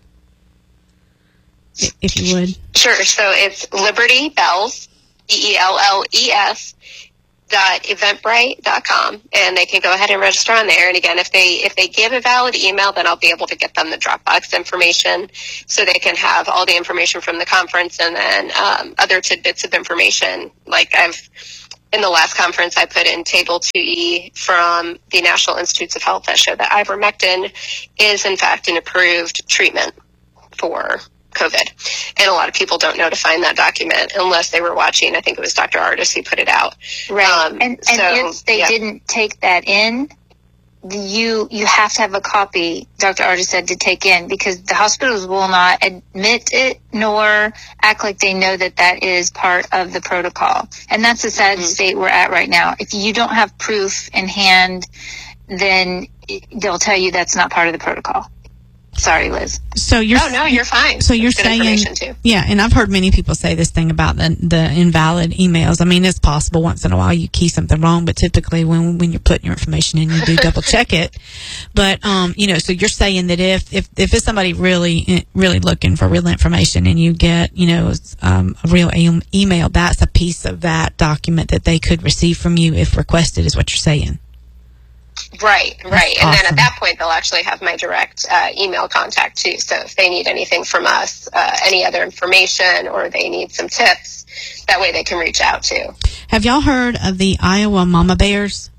if you would. Sure. So it's Liberty Bells, B E L L E S, dot eventbrite dot com, and they can go ahead and register on there. And again, if they if they give a valid email, then I'll be able to get them the Dropbox information so they can have all the information from the conference and then um, other tidbits of information. Like I've in the last conference, I put in Table two E from the National Institutes of Health that showed that ivermectin is, in fact, an approved treatment for COVID. And a lot of people don't know to find that document unless they were watching. I think it was Doctor Artis who put it out. Right. Um, and and so, if they yeah. didn't take that in, you you have to have a copy, Doctor Artis said, to take in, because the hospitals will not admit it nor act like they know that that is part of the protocol. And that's the sad mm-hmm. state we're at right now. If you don't have proof in hand, then they'll tell you that's not part of the protocol. Sorry, Liz. So you're oh no, you're fine. So you're That's good saying, information too. Yeah, and I've heard many people say this thing about the the invalid emails. I mean, it's possible once in a while you key something wrong, but typically when when you're putting your information in, you do double check it. But um, you know, so you're saying that if if if it's somebody really really looking for real information, and you get you know um, a real e- email, that's a piece of that document that they could receive from you if requested, is what you're saying. Right, right. That's and awesome. then at that point, they'll actually have my direct uh, email contact too. So if they need anything from us, uh, any other information, or they need some tips, that way they can reach out too. Have y'all heard of the Iowa Mama Bears?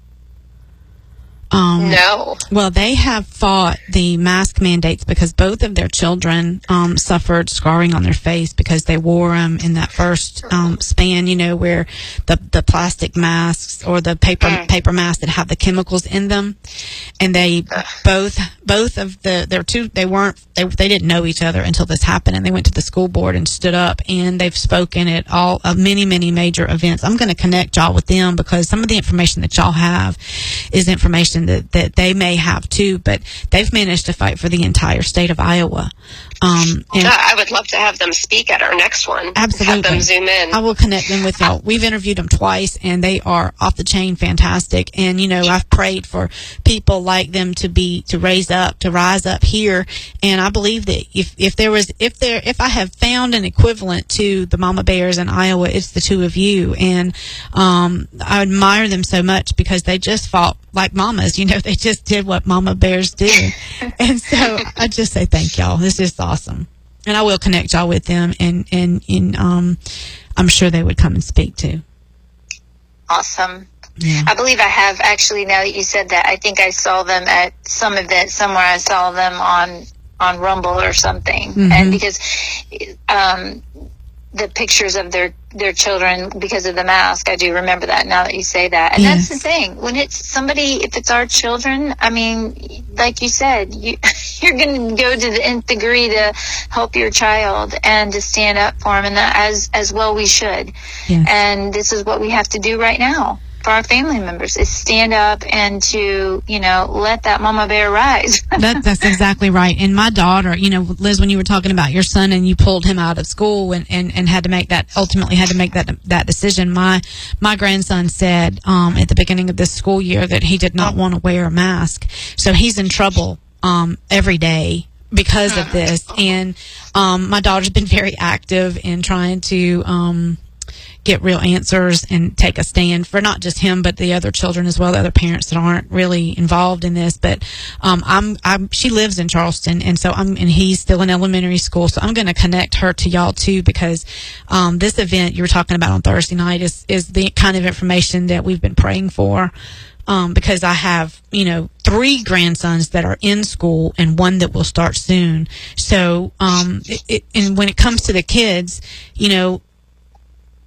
Um, no. Well, they have fought the mask mandates because both of their children um, suffered scarring on their face because they wore them in that first um, span, you know, where the, the plastic masks or the paper mm. paper masks that have the chemicals in them. And they Ugh. both both of the their two they weren't they they didn't know each other until this happened, and they went to the school board and stood up, and they've spoken at all of many many major events. I'm going to connect y'all with them because some of the information that y'all have is information that, that they may have too, but they've managed to fight for the entire state of Iowa. Um, and I would love to have them speak at our next one. Absolutely. Have them zoom in. I will connect them with y'all. We've interviewed them twice, and they are off the chain fantastic. And, you know, I've prayed for people like them to be, to raise up, to rise up here. And I believe that if, if there was, if there, if I have found an equivalent to the Mama Bears in Iowa, it's the two of you. And, um, I admire them so much because they just fought like mamas, you know, they just did what Mama Bears do. And so I just say thank y'all. This is awesome. And I will connect y'all with them, and, and, and um, I'm sure they would come and speak too. Awesome. Yeah. I believe I have, actually, now that you said that, I think I saw them at some event somewhere. I saw them on, on Rumble or something. Mm-hmm. And because, um, the pictures of their, their children because of the mask. I do remember that now that you say that. And yes. that's the thing. When it's somebody, if it's our children, I mean, like you said, you, you're going to go to the nth degree to help your child and to stand up for them. And that as, as well we should. Yes. And this is what we have to do right now for our family members, is stand up and to, you know, let that mama bear rise. that, that's exactly right. And my daughter, you know, Liz, when you were talking about your son and you pulled him out of school and, and, and had to make that, ultimately had to make that, that decision, my, my grandson said, um, at the beginning of this school year that he did not want to wear a mask. So he's in trouble, um, every day because of this. And, um, my daughter's been very active in trying to, um, get real answers and take a stand for not just him, but the other children as well, the other parents that aren't really involved in this. But um, I'm, I'm, she lives in Charleston, and so I'm, and he's still in elementary school. So I'm going to connect her to y'all too, because um, this event you were talking about on Thursday night is is the kind of information that we've been praying for. Um, because I have, you know, three grandsons that are in school and one that will start soon. So, um, it, it, and when it comes to the kids, you know,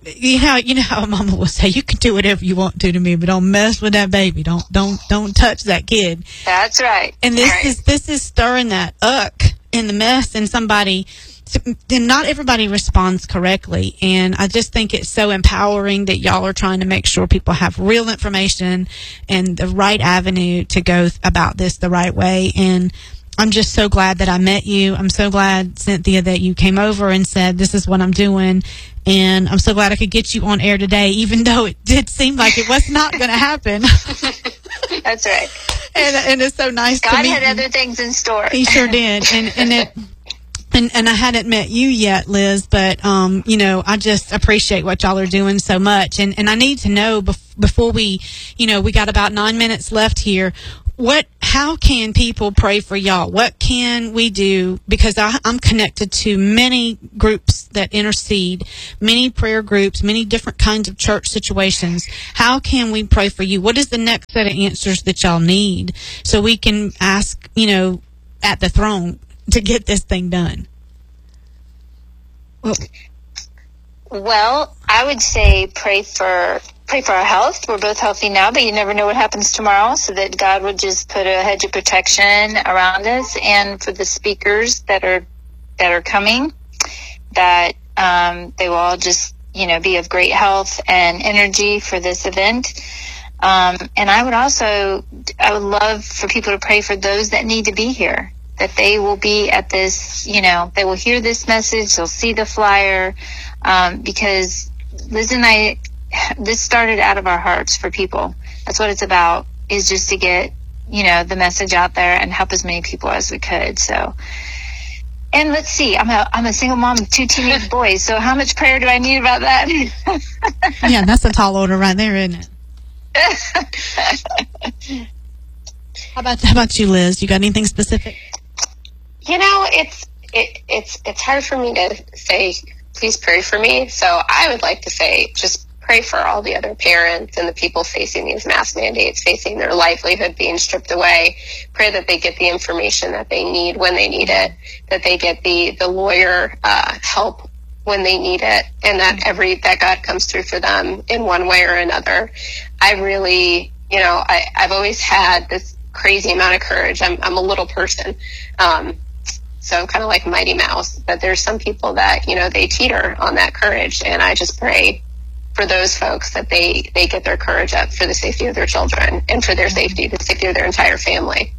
you know, you know how Mama will say, you can do whatever you want to to me, but don't mess with that baby. Don't, don't, don't touch that kid. That's right. And this right. is, this is stirring that uck in the mess, and somebody, then not everybody responds correctly. And I just think it's so empowering that y'all are trying to make sure people have real information and the right avenue to go about this the right way. And I'm just so glad that I met you. I'm so glad, Cynthia, that you came over and said, this is what I'm doing. And I'm so glad I could get you on air today, even though it did seem like it was not going to happen. That's right. And, and it's so nice God to meet had you. other things in store. He sure did. And, and it... And, and I hadn't met you yet, Liz, but, um, you know, I just appreciate what y'all are doing so much. And, and I need to know bef- before we, you know, we got about nine minutes left here. What, how can people pray for y'all? What can we do? Because I, I'm connected to many groups that intercede, many prayer groups, many different kinds of church situations. How can we pray for you? What is the next set of answers that y'all need so we can ask, you know, at the throne to get this thing done? Well, well, I would say pray for pray for our health. We're both healthy now, but you never know what happens tomorrow, so that God would just put a hedge of protection around us, and for the speakers that are that are coming, that um, they will all just, you know, be of great health and energy for this event. Um, and I would also, I would love for people to pray for those that need to be here, that they will be at this, you know, they will hear this message, they'll see the flyer, um, because Liz and I, this started out of our hearts for people. That's what it's about, is just to get, you know, the message out there and help as many people as we could. So, and let's see, I'm a, I'm a single mom with two teenage boys, so how much prayer do I need about that? Yeah, that's a tall order right there, isn't it? How about, how about you, Liz? You got anything specific? You know, it's it, it's it's hard for me to say, please pray for me. So I would like to say, just pray for all the other parents and the people facing these mask mandates, facing their livelihood being stripped away. Pray that they get the information that they need when they need it, that they get the, the lawyer uh, help when they need it, and that every that God comes through for them in one way or another. I really, you know, I, I've always had this crazy amount of courage. I'm, I'm a little person. Um, So I'm kind of like Mighty Mouse, but there's some people that, you know, they teeter on that courage. And I just pray for those folks that they, they get their courage up for the safety of their children and for their safety, the safety of their entire family.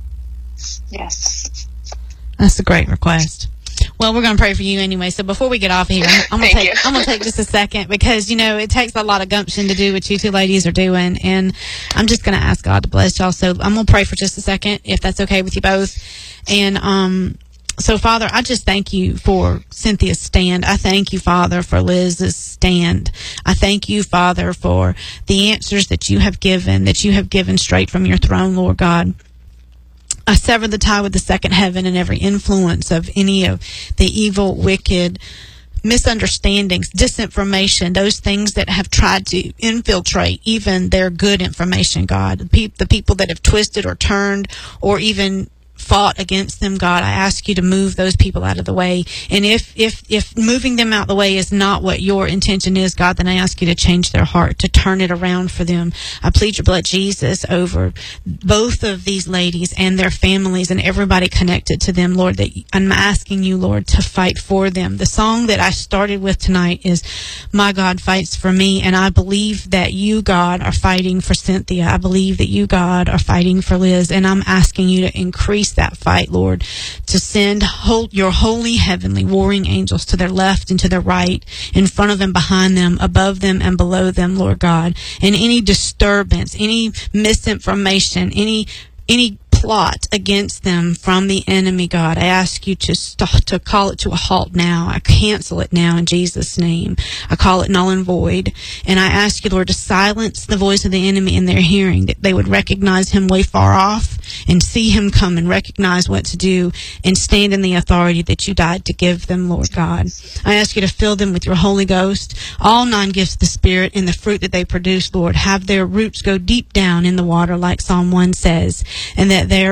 Yes. That's a great request. Well, we're going to pray for you anyway. So before we get off here, I'm going to take, I'm going to take just a second, because, you know, it takes a lot of gumption to do what you two ladies are doing. And I'm just going to ask God to bless y'all. So I'm going to pray for just a second, if that's okay with you both. And, um, So, Father, I just thank you for Cynthia's stand. I thank you, Father, for Liz's stand. I thank you, Father, for the answers that you have given, that you have given straight from your throne, Lord God. I sever the tie with the second heaven and every influence of any of the evil, wicked, misunderstandings, disinformation, those things that have tried to infiltrate even their good information, God. The, pe- the people that have twisted or turned or even fought against them, God, I ask you to move those people out of the way. And if if if moving them out of the way is not what your intention is, God, then I ask you to change their heart, to turn it around for them. I plead your blood, Jesus, over both of these ladies and their families and everybody connected to them, Lord, that I'm asking you, Lord, to fight for them. The song that I started with tonight is My God Fights for Me, and I believe that you, God, are fighting for Cynthia. I believe that you, God, are fighting for Liz, and I'm asking you to increase that fight, Lord, to send whole, your holy heavenly warring angels to their left and to their right, in front of and behind them, above them and below them, Lord God. And any disturbance, any misinformation, any any plot against them from the enemy, God, I ask you to stop, to call it to a halt now. I cancel it now in Jesus' name. I call it null and void. And I ask you, Lord, to silence the voice of the enemy in their hearing, that they would recognize him way far off and see him come and recognize what to do and stand in the authority that you died to give them, Lord God. I ask you to fill them with your Holy Ghost. All nine gifts of the Spirit and the fruit that they produce, Lord, have their roots go deep down in the water, like Psalm one says, and that their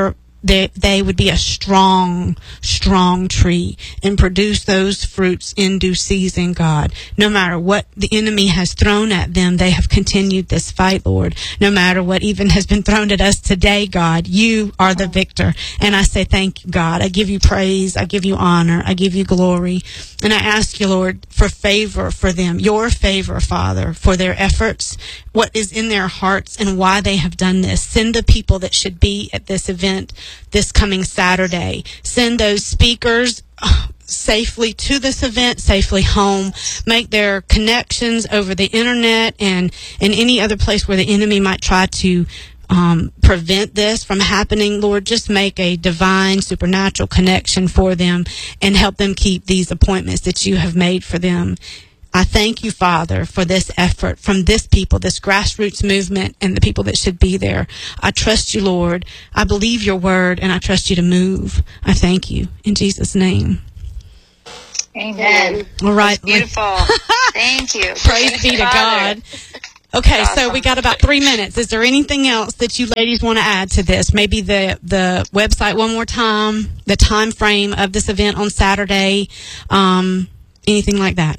they, they would be a strong, strong tree and produce those fruits in due season, God. No matter what the enemy has thrown at them, they have continued this fight, Lord. No matter what even has been thrown at us today, God, you are the victor. And I say thank you, God. I give you praise. I give you honor. I give you glory. And I ask you, Lord, for favor for them, your favor, Father, for their efforts, what is in their hearts, and why they have done this. Send the people that should be at this event this coming Saturday. Send those speakers uh, safely to this event, safely home. Make their connections over the internet and, and any other place where the enemy might try to um, prevent this from happening. Lord, just make a divine, supernatural connection for them and help them keep these appointments that you have made for them. I thank you, Father, for this effort from this people, this grassroots movement, and the people that should be there. I trust you, Lord. I believe your word, and I trust you to move. I thank you. In Jesus' name. Amen. All right. That's beautiful. Thank you. Praise be to God. Okay, Awesome. So we got about three minutes. Is there anything else that you ladies want to add to this? Maybe the, the website one more time, the time frame of this event on Saturday, um, anything like that?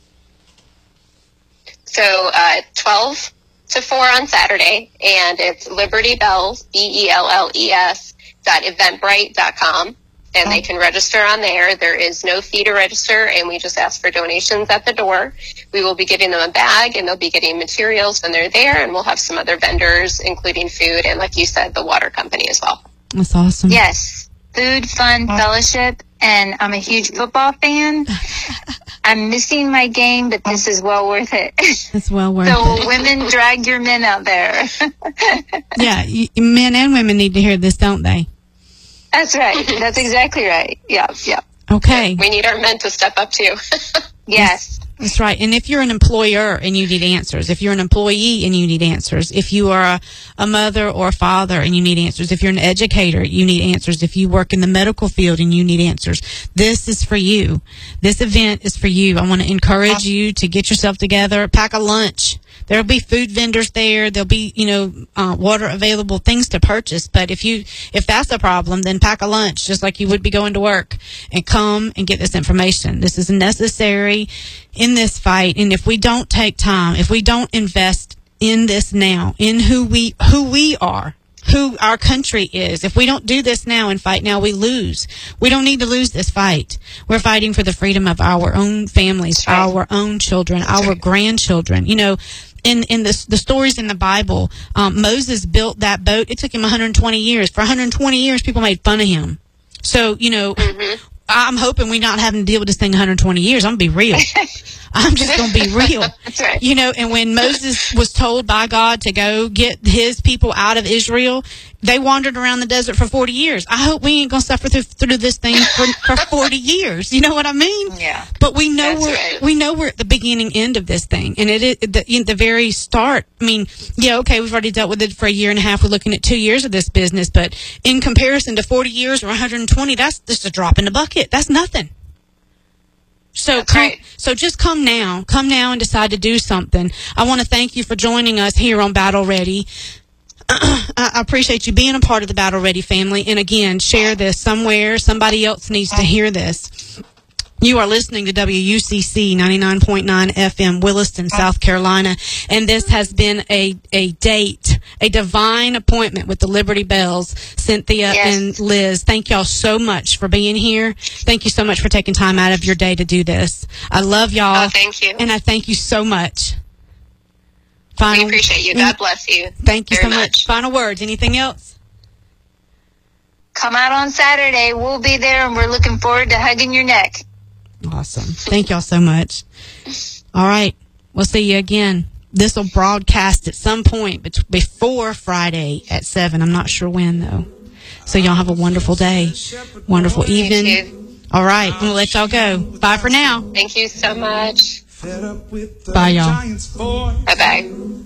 So uh, twelve to four on Saturday, and it's Liberty Bells, B E L L E S, dot eventbrite dot com, and they can register on there. There is no fee to register, and we just ask for donations at the door. We will be giving them a bag, and they'll be getting materials when they're there, and we'll have some other vendors, including food, and like you said, the water company as well. That's awesome. Yes. Food, fun, fellowship, and I'm a huge football fan. I'm missing my game, but this is well worth it. It's well worth so it. women, drag your men out there. Yeah, you, men and women need to hear this, don't they? That's right. That's exactly right. Yeah, yeah. Okay. We need our men to step up too. Yes. That's right. And if you're an employer and you need answers, if you're an employee and you need answers, if you are a, a mother or a father and you need answers, if you're an educator, you need answers, if you work in the medical field and you need answers, this is for you. This event is for you. I want to encourage you to get yourself together, pack a lunch. There'll be food vendors there. There'll be, you know, uh, water available, things to purchase. But if you, if that's a problem, then pack a lunch just like you would be going to work and come and get this information. This is necessary in this fight. And if we don't take time, if we don't invest in this now, in who we, who we are, who our country is, if we don't do this now and fight now, we lose. We don't need to lose this fight. We're fighting for the freedom of our own families, right. our own children, That's our right. grandchildren. You know, in in the the stories in the Bible, um, Moses built that boat. It took him one hundred twenty years. For one hundred twenty years, people made fun of him. So, you know, Mm-hmm. I'm hoping we're not having to deal with this thing one hundred twenty years. I'm going to be real. I'm just going to be real. That's right. You know, and when Moses was told by God to go get his people out of Israel, they wandered around the desert for forty years. I hope we ain't going to suffer through, through this thing for, for forty years. You know what I mean? Yeah. But we know That's we're, right. we know we're at the beginning end of this thing. And it is the, in the very start. I mean, yeah, okay, we've already dealt with it for a year and a half. We're looking at two years of this business. But in comparison to forty years or one hundred twenty, that's just a drop in the bucket. That's nothing. So That's come, right. so just come now. Come now and decide to do something. I want to thank you for joining us here on Battle Ready. I appreciate you being a part of the Battle Ready family. And again, share this somewhere. Somebody else needs to hear this. You are listening to W U C C ninety-nine point nine F M, Williston, South Carolina. And this has been a, a date, a divine appointment with the Liberty Bells. Cynthia Yes. and Liz, thank y'all so much for being here. Thank you so much for taking time out of your day to do this. I love y'all. Oh, thank you. And I thank you so much. We Final, appreciate you. God bless you. Thank you very so much. much. Final words. Anything else? Come out on Saturday. We'll be there, and we're looking forward to hugging your neck. Awesome. Thank y'all so much. All right. We'll see you again. This will broadcast at some point bet- before Friday at seven. I'm not sure when, though. So y'all have a wonderful day. Wonderful You evening. too. All right. I'm going to let y'all go. Bye for now. Thank you so much. Fed up with the Bye, y'all. Giants, boy. Bye bye.